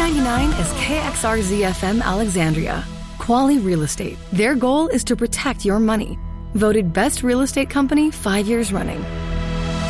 $9.99 is KXRZ-FM Alexandria. Quality Real Estate. Their goal is to protect your money. Voted Best Real Estate Company 5 years running.